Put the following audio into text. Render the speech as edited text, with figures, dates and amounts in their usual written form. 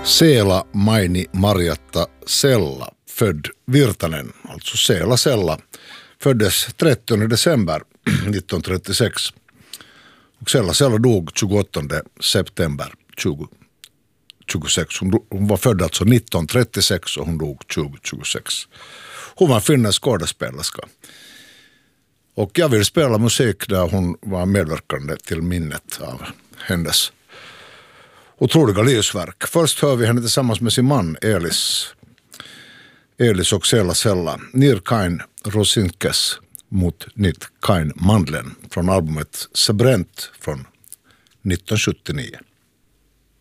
Seela Maini Marjatta Sella, född Virtanen, alltså Seela Sella, föddes 30 december 1936. Och Sella dog 28 september 2026. Hon var född alltså 1936 och hon dog 2026. Hon var finländsk skådespelerska. Och jag vill spela musik där hon var medverkande till minnet av hennes otroliga livsverk. Först hör vi henne tillsammans med sin man Elis och Seela Sella. Nir kain rosinkes mot nitt kain mandlen från albumet Sebrent från 1979.